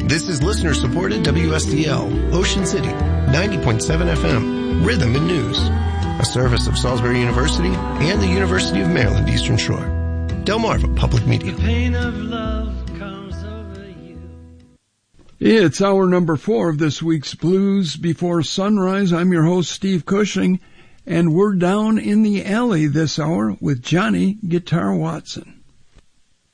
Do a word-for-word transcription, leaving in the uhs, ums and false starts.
This is listener-supported W S D L, Ocean City, ninety point seven F M, Rhythm and News, a service of Salisbury University and the University of Maryland Eastern Shore. Delmarva Public Media. The pain of love comes over you. It's hour number four of this week's Blues Before Sunrise. I'm your host, Steve Cushing, and we're down in the alley this hour with Johnny Guitar Watson.